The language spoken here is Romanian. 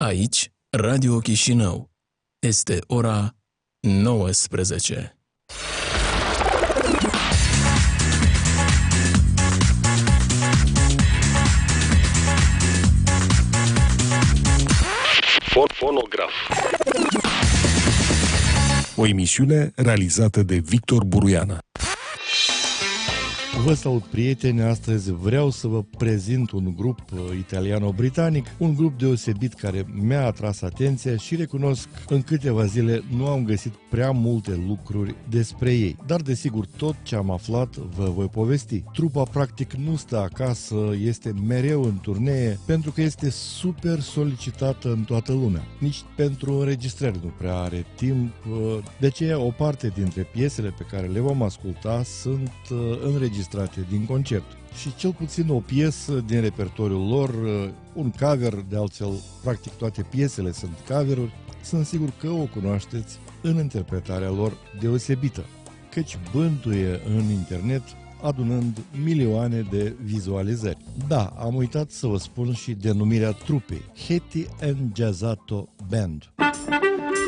Aici, Radio Chișinău. Este ora 19. Fonograf. O emisiune realizată de Victor Buruiana. Vă salut, prieteni, astăzi vreau să vă prezint un grup italiano-britanic, un grup deosebit care mi-a atras atenția și recunosc, în câteva zile nu am găsit prea multe lucruri despre ei. Dar desigur, tot ce am aflat vă voi povesti. Trupa practic nu stă acasă, este mereu în turnee, pentru că este super solicitată în toată lumea. Nici pentru înregistrări nu prea are timp, de aceea o parte dintre piesele pe care le vom asculta sunt înregistrate din concert. Și cel puțin o piesă din repertoriul lor, un cover, de altfel, practic toate piesele sunt coveruri, sunt sigur că o cunoașteți în interpretarea lor deosebită, căci bântuie în internet, adunând milioane de vizualizări. Da, am uitat să vă spun și denumirea trupei, Hetty and Jazzato Band.